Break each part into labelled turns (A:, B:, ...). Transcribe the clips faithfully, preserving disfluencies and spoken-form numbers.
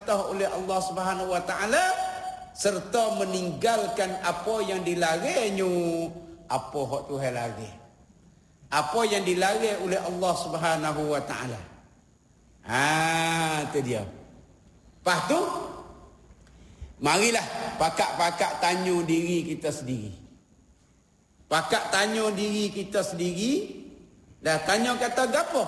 A: perintah oleh Allah Subhanahu wa taala serta meninggalkan apa yang dilarangnya. Apa hak Tuhan larang? Apa yang dilarang oleh Allah Subhanahu wa taala. Ha, tu dia. Lepas tu marilah pakak-pakak tanya diri kita sendiri. Pakak tanya diri kita sendiri. Dah tanya kata gapo?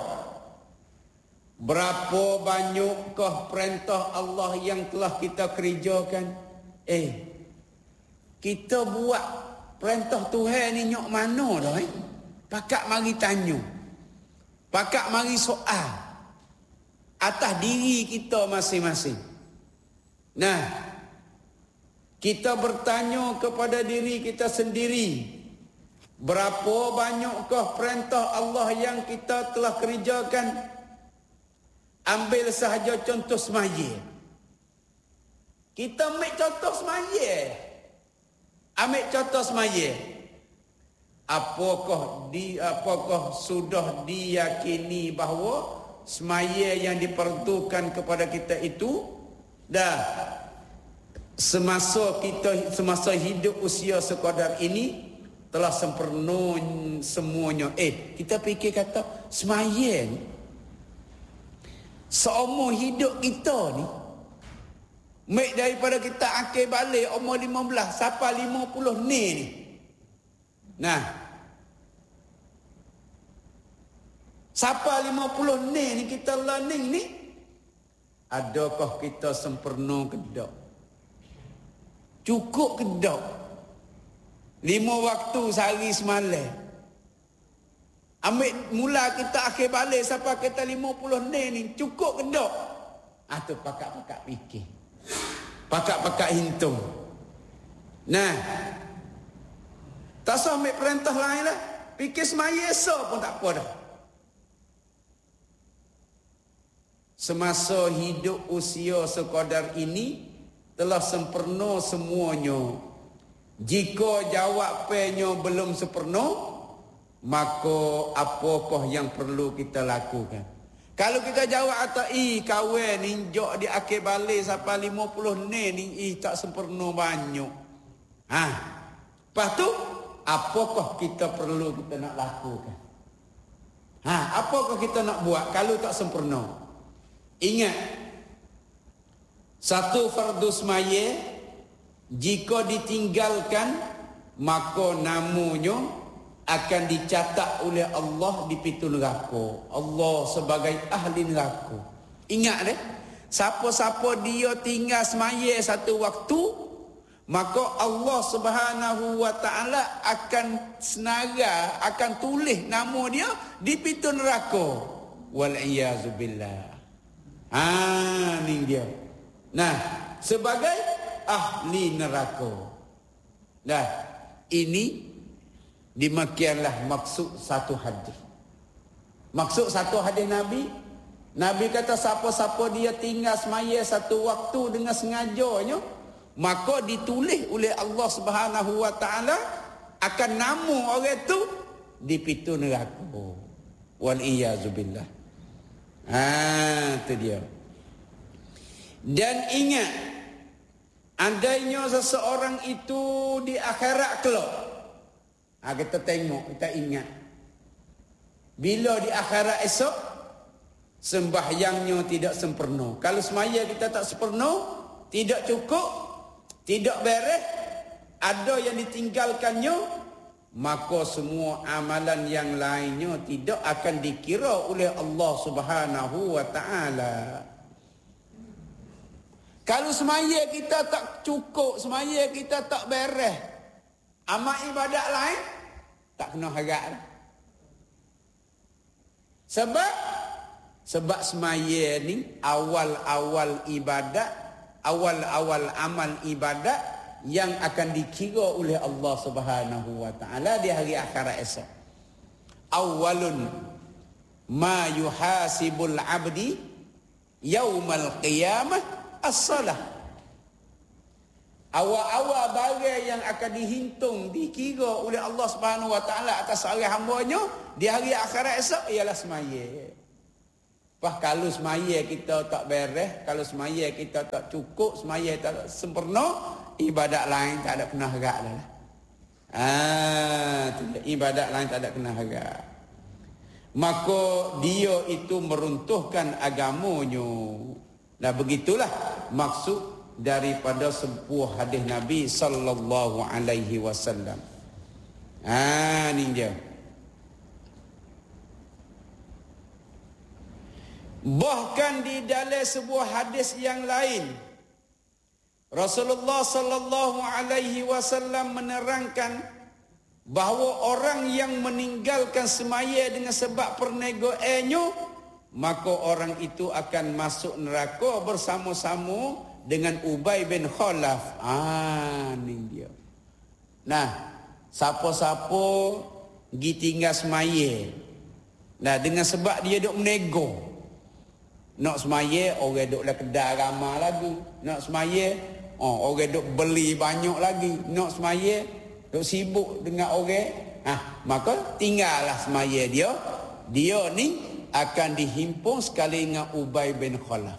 A: Berapa banyakkah perintah Allah yang telah kita kerjakan? Eh, kita buat perintah Tuhan ni nyok mana dah eh? Pakak mari tanya. Pakak mari soal atas diri kita masing-masing. Nah, kita bertanya kepada diri kita sendiri. Berapa banyakkah perintah Allah yang kita telah kerjakan? Ambil sahaja contoh semaya. Kita ambil contoh semaya. Ambil contoh semaya. Apakah di apakah sudah diyakini bahawa semaya yang diperuntukkan kepada kita itu dah semasa kita semasa hidup usia sekadar ini telah sempurna semuanya. Eh, kita fikir kata semaya ni seumur hidup kita ni, mek daripada kita akhir balik umur lima belas sampai lima puluh ni ni. Nah, sampai lima puluh ni ni kita learning ni, adakah kita sempurna ke tak? Cukup ke tak? Lima waktu sehari semalam. Ambil mula kita akhir balik sampai kita lima puluh ni ni cukup ke tak? Ah tu pakak-pakak fikir. Pakak-pakak hitung. Nah, tak usah ambil perintah lain lah. Fikir semaya esok pun tak apa dah. Semasa hidup usia sekadar ini telah sempurna semuanya. Jika jawapannya belum sempurna, maka apakah yang perlu kita lakukan? Kalau kita jawab atau i kawan ninjok di akhir balik sampai lima puluh ni ni i tak sempurna banyak. Ha. Lepas tu apakah kita perlu kita nak lakukan? Ha, apakah kita nak buat kalau tak sempurna? Ingat, satu fardu semaya jika ditinggalkan maka namanya akan dicatat oleh Allah di pintu neraka. Allah sebagai ahli neraka. Ingat deh, siapa-siapa dia tinggal semaya satu waktu, maka Allah Subhanahu wa taala akan senara, akan tulis nama dia di pintu neraka. Wal iyazu billah. Ah, ni dia. Nah, sebagai ahli neraka. Nah, ini demikianlah maksud satu hadis. Maksud satu hadis Nabi, Nabi kata siapa-siapa dia tinggal semaya satu waktu dengan sengajanya, maka ditulis oleh Allah Subhanahu wa taala akan nama orang itu di pintu neraka. Wal iyazu billah. Ah, itu dia. Dan ingat, andainya seseorang itu di akhirat kelak, ha, kita tengok, kita ingat, bila di akhirat esok sembahyangnya tidak sempurna. Kalau semaya kita tak sempurna, tidak cukup, tidak beres, ada yang ditinggalkannya, maka semua amalan yang lainnya tidak akan dikira oleh Allah Subhanahu wa taala. Kalau semaya kita tak cukup, semaya kita tak beres, amal ibadat lain tak kena harap. Sebab sebab semaya ni awal-awal ibadat, awal-awal amal ibadat yang akan dikira oleh Allah Subhanahu wa taala di hari akhirat esok. Awwalun ma yuhasibul abdi yaumal qiyamah as-salah. Awal-awal barang yang akan dihitung, dikira oleh Allah Subhanahu wa taala atas seorang hamba-Nya di hari akhirat esok ialah semaya. Pas kalau semaya kita tak beres, kalau semaya kita tak cukup, semaya tak sempurna, ibadat lain tak ada kena harap dah. Ah, ibadat lain tak ada kena harap. Maka dia itu meruntuhkan agamanya. Nah, begitulah maksud daripada sebuah hadis Nabi sallallahu alaihi wasallam. Ah, ni dia. Bahkan di dalam sebuah hadis yang lain, Rasulullah sallallahu alaihi wasallam menerangkan bahawa orang yang meninggalkan semaya dengan sebab pernegoannya, maka orang itu akan masuk neraka bersama-sama dengan Ubay bin Khalaf. Ah, ni dia. Nah, siapa-siapa pergi tinggal semaya, nah dengan sebab dia duk menego. Nak semaya, orang duk dalam kedai ramai lagi. Nak semaya, oh, orang duk beli banyak lagi. Nak semaya, duk sibuk dengan orang. Ah, maka tinggallah semaya dia. Dia ni akan dihimpun sekali dengan Ubay bin Khalaf.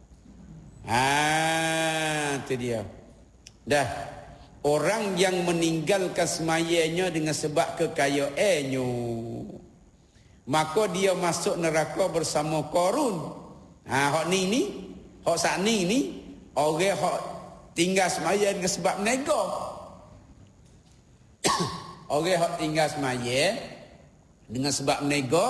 A: Ah, itu dia. Dah, orang yang meninggalkan semayanya dengan sebab kekayaannya, maka dia masuk neraka bersama Qarun. Ha, hak ni ni, hak sak ni ni, orang hak tinggal semaya dengan sebab menego. Orang hak tinggal semaya dengan sebab menego,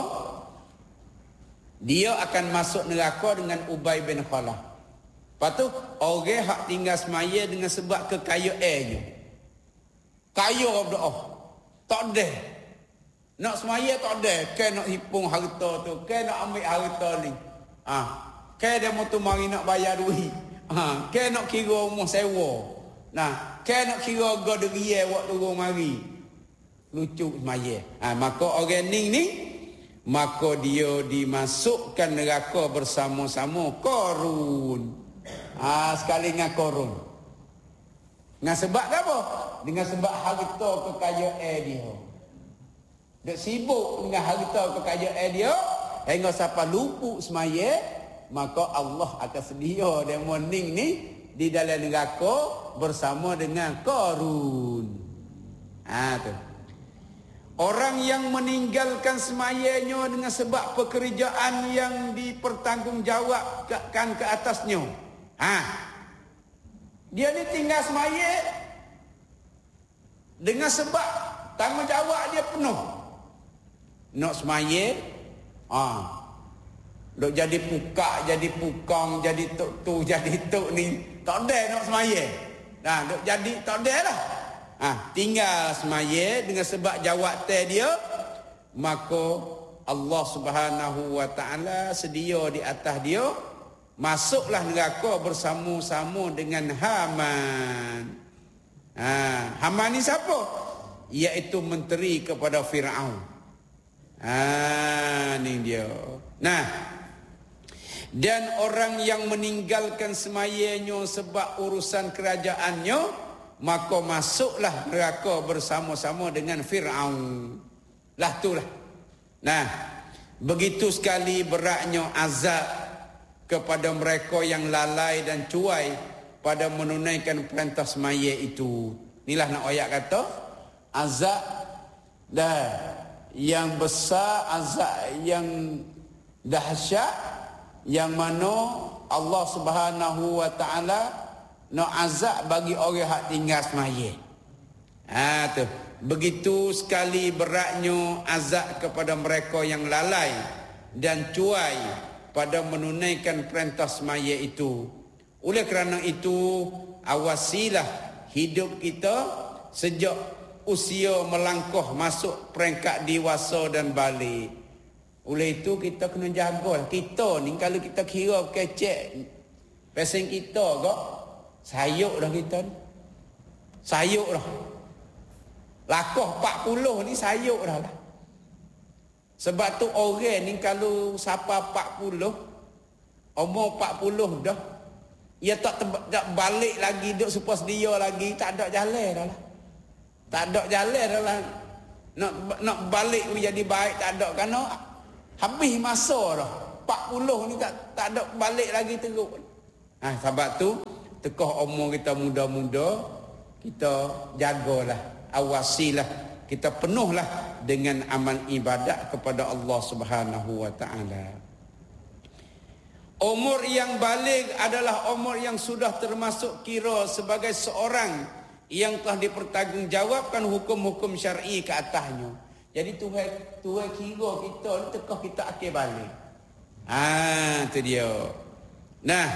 A: dia akan masuk neraka dengan Ubay bin Khalaf. Lepas tu, orang hak tinggal semaya dengan sebab kekayaannya. Kaya berdoa. Tak ada. Nak semaya tak ada. Kan nak hipung harta tu. Kan nak ambil harta ni. Ah, ke dia motor mari nak bayar duit. Ha, ke nak kira rumah sewa. Nah, ke nak kira gaderia waktu turun mari. Lucu semaya. Ha, maka orang ni ni maka dia dimasukkan neraka bersama-sama Qarun. Ah, ha, sekali dengan Qarun. Dengan sebab apa? Dengan sebab harta kekayaan dia. Dia sibuk dengan harta kekayaan dia. Hingga siapa luput semaya, maka Allah akan sedia dia morning ni di dalam neraka bersama dengan Qarun. Ah, tu. Orang yang meninggalkan semayanya dengan sebab pekerjaan yang dipertanggungjawabkan ke atasnya. Ha. Dia ni tinggal semaya dengan sebab tanggungjawab dia penuh. Nak semaya, ah, dok jadi pukak, jadi pukang, jadi tok tu, jadi tok ni, tak ada nak semaya. Nah, dok jadi tak ada lah. Ah, tinggal semaya dengan sebab jawatan dia, maka Allah Subhanahu wa taala sedia di atas dia, masuklah neraka bersama-sama dengan Haman. Ah, Haman ni siapa? Iaitu menteri kepada Firaun. Ah, ni dia. Nah, dan orang yang meninggalkan semayanya sebab urusan kerajaannya, maka masuklah neraka bersama-sama dengan Firaun. Lah itulah. Nah, begitu sekali beratnya azab kepada mereka yang lalai dan cuai pada menunaikan perintah semaya itu. Inilah nak ayat kata azab dah yang besar, azab yang dahsyat, yang mana Allah Subhanahu wa taala nak azab bagi orang hak tinggal semaya. Ha tu. Begitu sekali beratnya azab kepada mereka yang lalai dan cuai pada menunaikan perintah semaya itu. Oleh kerana itu, awasilah hidup kita sejak usia melangkah masuk peringkat dewasa dan balik. Oleh itu kita kena jaga. Kita ni kalau kita kira kecek pesen kita kok, sayuk dah kita ni. Sayuk dah. Lakah empat puluh ni sayuk dah lah. Sebab tu orang ni kalau siapa empat puluh, umur empat puluh dah, ia tak, tak balik lagi duduk supaya sedia lagi, tak ada jalan dah lah. Tak ada jalan dah lah. Nak, nak balik jadi baik tak ada, kerana habis masa dah. empat puluh ni tak tak ada balik lagi teruk. Ha, sebab tu tekah umur kita muda-muda, kita jagalah, awasilah, kita penuhlah dengan amal ibadat kepada Allah Subhanahu wa taala. Umur yang baligh adalah umur yang sudah termasuk kira sebagai seorang yang telah dipertanggungjawabkan hukum-hukum syar'i ke atasnya. Jadi Tuhan Tuhan kira kita ni tekah kita akhir balik. Ah, tu dia. Nah,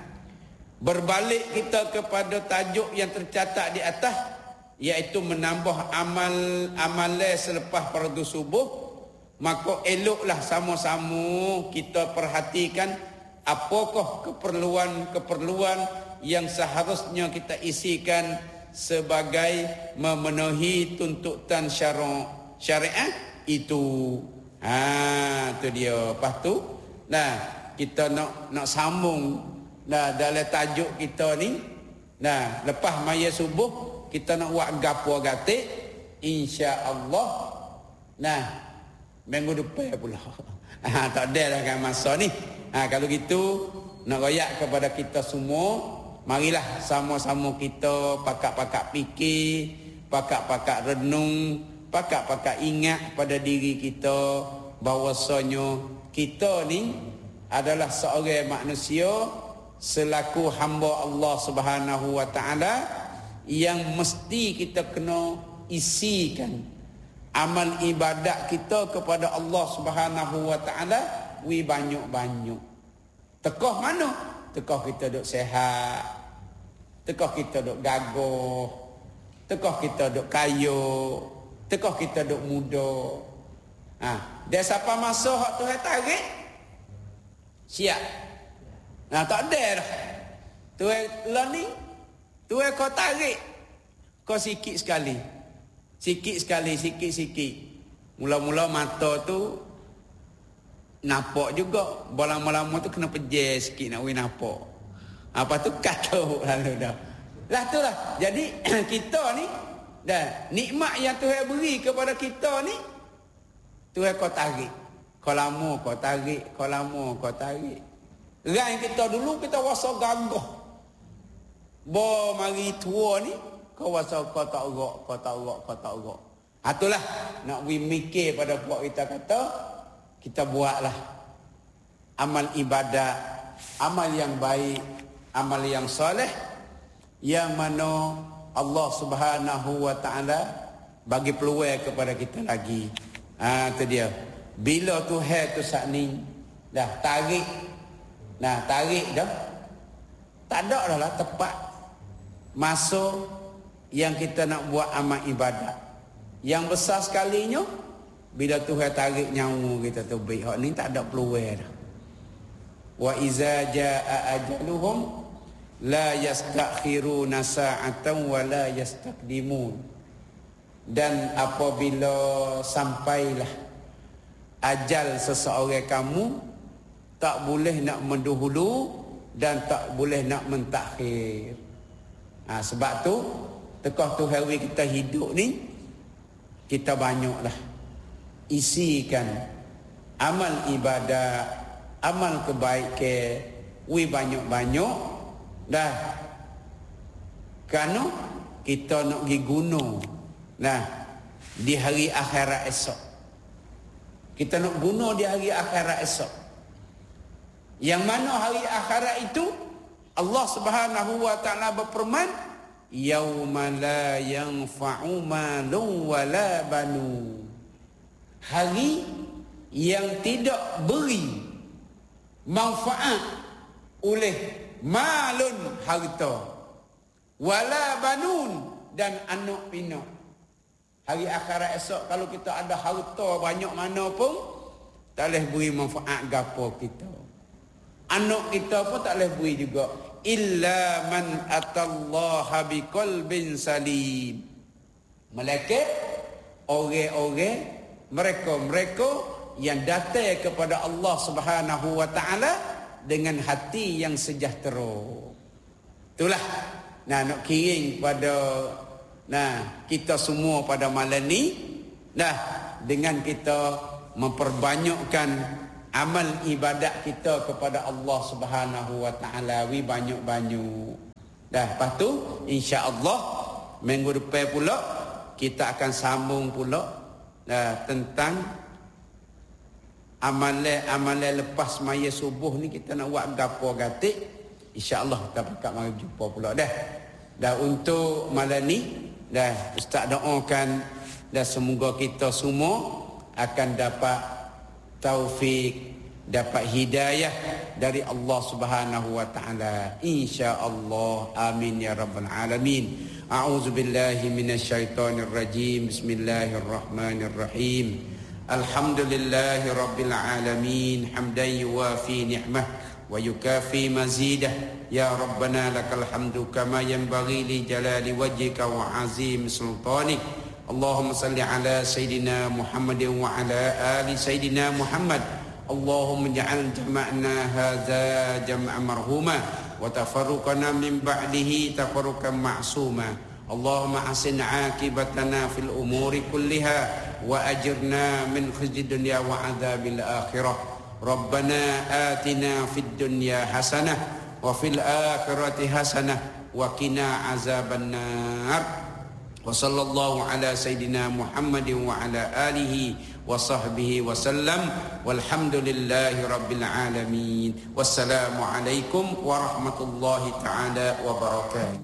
A: berbalik kita kepada tajuk yang tercatat di atas, iaitu menambah amal amalan selepas fardu subuh, maka eloklah sama-sama kita perhatikan apakah keperluan-keperluan yang seharusnya kita isikan sebagai memenuhi tuntutan syara' syariat itu. Ha, tu dia. Lepas tu, nah, kita nak nak sambung nah dalam tajuk kita ni. Nah, lepas maya subuh kita nak buat gapo gatik, insya-Allah. Nah, minggu depan pula. Ha, tak ada dah kan masa ni. Ha, kalau gitu nak royak kepada kita semua, marilah sama-sama kita pakak-pakak fikir, pakak-pakak renung, pakak-pakak ingat pada diri kita bahawasanya kita ni adalah seorang manusia selaku hamba Allah Subhanahu wa taala yang mesti kita kena isikan amal ibadat kita kepada Allah Subhanahu wa taala wi banyak-banyak. Tekah mana? Tekah kita duk sehat. Tekah kita duk gagah. Tekah kita duk kaya. Tekah kita duk muda. Ha, dia siapa masa hak Tuhan tarik? Siap. Nah, tak ada dah. Tuhan lah ni, Tuhan kau tarik. Kau sikit sekali. Sikit sekali, sikit-sikit. Mula-mula mata tu nampak juga, lama-lama tu kena pejer sikit nak wei nampak. Apa tu kacau lalu dah. Lah tu lah. Jadi kita ni dah nikmat yang Tuhan beri kepada kita ni, Tuhan kau tarik. Kau lama kau tarik, kau lama kau tarik. Rai kita dulu kita rasa gagah. Bo mari tua ni kau rasa kau tak urak, kau tak urak, kau tak urak. Ha itulah nak we mikir pada puak kita kata kita buatlah amal ibadat, amal yang baik, amal yang soleh, yang mana Allah Subhanahu wa taala bagi peluang kepada kita lagi. Ha tu dia. Bila Tuhan tu saat ni dah tarik, nah tarik dah, tak ada dah lah tepat masa yang kita nak buat amal ibadat. Yang besar sekalinya bila Tuhan tarik nyawa kita tu baik, hak ni tak ada peluang dah. Wa iza jaa ajaluhum la yastakhiruna sa'atan wa la yastaqdimun. Dan apabila sampailah ajal seseorang kamu, tak boleh nak mendahulu dan tak boleh nak mentakhir. Ha, sebab tu tekah tu hari kita hidup ni, kita banyaklah isikan amal ibadat, amal kebaikan, wi banyak-banyak dah. Kerana kita nak pergi guna nah di hari akhirat esok. Kita nak guna di hari akhirat esok. Yang mana hari akhirat itu Allah Subhanahu wa taala berfirman, yauma la yanfa'u malun wala banun. Hari yang tidak beri manfaat oleh malun harta, wala banun dan anak pinak. Hari akhirat esok kalau kita ada harta banyak mana pun tak boleh beri manfaat gapo kita. Anak kita pun tak boleh beri juga. Illa man atallaha biqalbin salim. Malaikat orang-orang mereka-mereka yang datang kepada Allah Subhanahu wa taala dengan hati yang sejahtera. Itulah nah nak kiring pada nah kita semua pada malam ni, nah dengan kita memperbanyakkan amal ibadat kita kepada Allah Subhanahu wa taala wi banyak-banyak. Dah lepas tu insya-Allah minggu depan pula kita akan sambung pula dah tentang amalan-amalan lepas maya subuh ni kita nak buat gapo gatik. Insya-Allah kita berkat mari jumpa pula dah. Dah untuk malam ni dah ustaz doakan dan semoga kita semua akan dapat taufik, dapat hidayah dari Allah Subhanahu wa taala. Insya-Allah. Amin ya rabbal alamin. A'udzu billahi minasyaitonir rajim. Bismillahirrahmanirrahim. Alhamdulillahi rabbil alamin. Hamdan yuwafi ni'mah wa yukafi mazidah. Ya rabbana lakal hamdu kama yanbaghi li jalali wajhika wa azim sultanik. Allahumma salli ala Sayyidina Muhammadin wa ala ali Sayyidina Muhammad. Allahumma ja'al jama'na hadza jam'an marhuma wa tafarruqana min ba'dihi tafarruqan ma'suma. Allahumma ahsin 'aqibatana fil umuri kulliha wa ajirna min khizyi dunya wa 'adzabil akhirah. Rabbana atina fid dunya hasanah wa fil akhirati hasanah wa qina 'adzabannar. Wa sallallahu ala Sayyidina Muhammadin wa ala alihi wa sahbihi wa sallam walhamdulillahi rabbil alamin. Wassalamu alaikum warahmatullahi ta'ala wabarakatuh.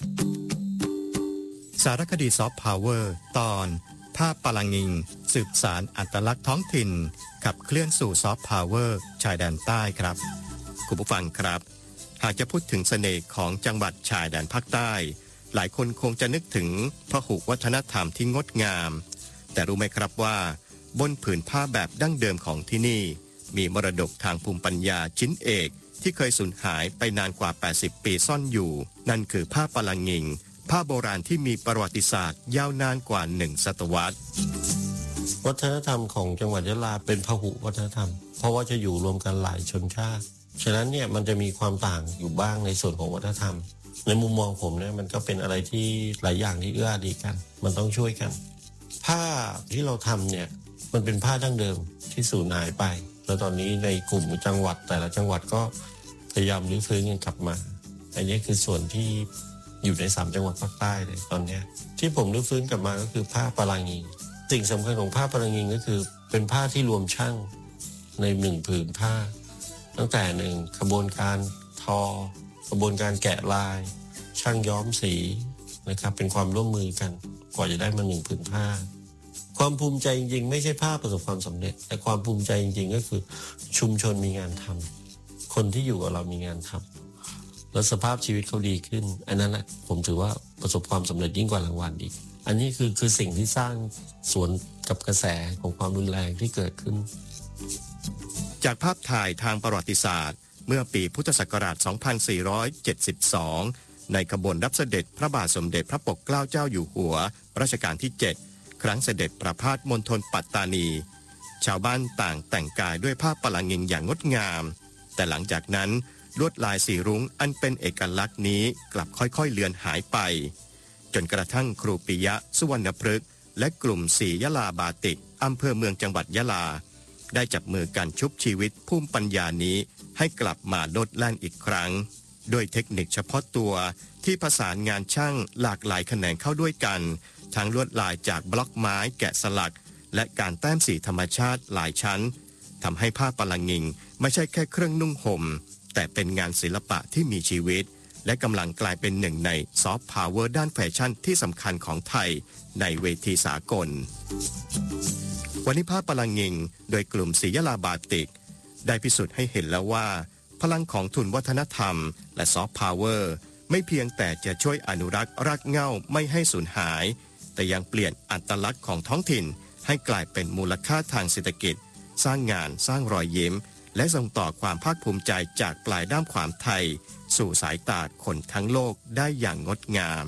B: สารคดีซอฟต์พาวเวอร์ตอนภาพปาลังงิงสืบสารอัตลักษณ์ท้องถิ่นขับเคลื่อนสู่ซอฟต์พาวเวอร์ชายแดนใต้ครับคุณผู้ฟังครับหากจะพูดถึงเสน่ห์ของจังหวัดชายแดนภาคใต้หลายคนคงจะนึกถึงพหุวัฒนธรรมที่งดงามแต่รู้ไหมครับว่าบนผืนผ้าแบบดั้งเดิมของที่นี่มีมรดกทางภูมิปัญญาชิ้นเอกที่เคยสูญหายไปนานกว่าแปดสิบปีซ่อนอยู่นั่นคือผ้าปาลังงิงผ้าโบราณที่มีประวัติศาสตร์ยาวนานกว่าหนึ่งศตวรรษ
C: วัฒนธรรมของจังหวัดยะลาเป็นพหุวัฒนธรรมเพราะว่าจะอยู่รวมกันหลายชนชาติฉะนั้นเนี่ยมันจะมีความต่างอยู่บ้างในส่วนของวัฒนธรรมในมุมมองผมเนี่ยมันก็เป็นอะไรที่หลายอย่างที่เอื้ออารีกันมันต้องช่วยกันผ้าที่เราทำเนี่ยมันเป็นผ้าดั้งเดิมที่สูญหายไปแล้วตอนนี้ในกลุ่มจังหวัดแต่ละจังหวัดก็พยายามรื้อฟื้นกันกลับมาอันนี้คือส่วนที่อยู่ในสามจังหวัดภาคใต้เลยตอนนี้ที่ผมรื้อฟื้นกลับมาก็คือผ้าปาลังงิงสิ่งสำคัญของผ้าปาลังงิงก็คือเป็นผ้าที่รวมช่างในหนึ่งผืนผ้าตั้งแต่หนึ่งกระบวนการทอกระบวนการแกะลายช่างย้อมสีนะครับเป็นความร่วมมือกันกว่าจะได้มาหนึ่งผืนผ้าความภูมิใจจริงๆไม่ใช่ผ้าประสบความสำเร็จแต่ความภูมิใจจริงๆก็คือชุมชนมีงานทำคนที่อยู่กับเรามีงานทำแล้วสภาพชีวิตเขาดีขึ้นอันนั้นแหละผมถือว่าประสบความสำเร็จยิ่งกว่ารางวัลอีกอันนี้คือคือสิ่งที่สร้างสวนกับกระแสของความรุนแรงที่เกิดขึ้น
B: จากภาพถ่ายทางประวัติศาสตร์เมื่อปีพุทธศักราชสองพันสี่ร้อยเจ็ดสิบสองในขบวนรับเสด็จพระบาทสมเด็จพระปกเกล้าเจ้าอยู่หัวรัชกาลที่เจ็ดครั้งเสด็จประพาสมณฑลปัตตานีชาวบ้านต่างแต่งกายด้วยผ้าปาลังงิงอย่างงดงามแต่หลังจากนั้นลวดลายสีรุ้งอันเป็นเอกลักษณ์นี้กลับค่อยๆเลือนหายไปจนกระทั่งครูปิยะสุวรรณพฤกษ์และกลุ่มสียะลาบาติกอำเภอเมืองจังหวัดยะลาได้จับมือกันชุบชีวิตภูมิปัญญานี้ให้กลับมาโลดแล่นอีกครั้งด้วยเทคนิคเฉพาะตัวที่ผสานงานช่างหลากหลายแขนงเข้าด้วยกันทั้งลวดลายจากบล็อกไม้แกะสลักและการแต้มสีธรรมชาติหลายชั้นทำให้ผ้าปาลังงิงไม่ใช่แค่เครื่องนุ่งห่มแต่เป็นงานศิลปะที่มีชีวิตและกำลังกลายเป็นหนึ่งในซอฟต์พาวเวอร์ด้านแฟชั่นที่สำคัญของไทยในเวทีสากลวันนี้ผ้าปาลังงิงโดยกลุ่มสียะลาบาติกได้พิสูจน์ให้เห็นแล้วว่าพลังของทุนวัฒนธรรมและซอฟต์พาวเวอร์ไม่เพียงแต่จะช่วยอนุรักษ์รากเหง้าไม่ให้สูญหายแต่ยังเปลี่ยนอัตลักษณ์ของท้องถิ่นให้กลายเป็นมูลค่าทางเศรษฐกิจสร้างงานสร้างรอยยิ้มและส่งต่อความภาคภูมิใจจากปลายด้ามขวานไทยสู่สายตาคนทั้งโลกได้อย่างงดงาม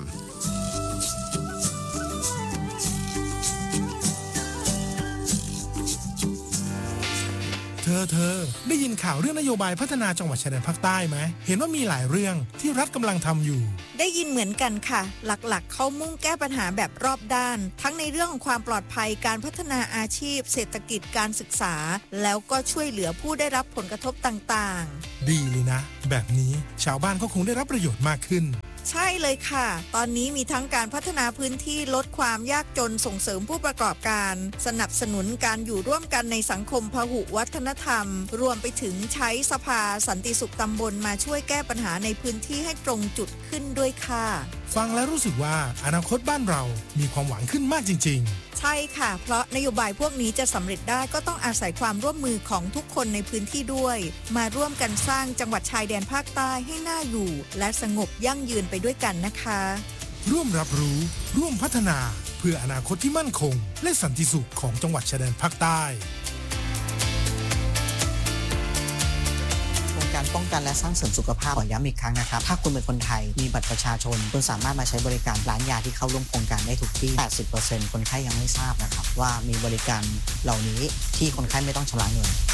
D: เธอเธอได้ยินข่าวเรื่องนโยบายพัฒนาจังหวัดชายแดนภาคใต้ไหมเห็นว่ามีหลายเรื่องที่รัฐกำลังทำอยู่
E: ได้ยินเหมือนกันค่ะหลักๆเขามุ่งแก้ปัญหาแบบรอบด้านทั้งในเรื่องของความปลอดภัยการพัฒนาอาชีพเศรษฐกิจการศึกษาแล้วก็ช่วยเหลือผู้ได้รับผลกระทบต่างๆ
D: ดีเลยนะแบบนี้ชาวบ้านก็คงได้รับประโยชน์มากขึ้น
E: ใช่เลยค่ะตอนนี้มีทั้งการพัฒนาพื้นที่ลดความยากจนส่งเสริมผู้ประกอบการสนับสนุนการอยู่ร่วมกันในสังคมพหุวัฒนธรรมรวมไปถึงใช้สภาสันติสุขตำบลมาช่วยแก้ปัญหาในพื้นที่ให้ตรงจุดขึ้นด้วยค่ะ
D: ฟังแล้วรู้สึกว่าอนาคตบ้านเรามีความหวังขึ้นมากจริง
E: ๆใช่ค่ะเพราะนโยบายพวกนี้จะสำเร็จได้ก็ต้องอาศัยความร่วมมือของทุกคนในพื้นที่ด้วยมาร่วมกันสร้างจังหวัดชายแดนภาคใต้ให้น่าอยู่และสงบยั่งยืนไปด้วยกันนะคะ
D: ร่วมรับรู้ร่วมพัฒนาเพื่ออนาคตที่มั่นคงและสันติสุขของจังหวัดชายแดนภาคใต้
F: การป้องกันและสร้างเสริมสุขภาพขอย้ำอีกครั้งนะครับถ้าคุณเป็นคนไทยมีบัตรประชาชนคุณสามารถมาใช้บริการร้านยาที่เข้าร่วมโครงการได้ทุกที่ แปดสิบเปอร์เซ็นต์ คนไข้ยังไม่ทราบนะครับว่ามีบริการเหล่านี้ที่คนไข้ไม่ต้องชำระเงิน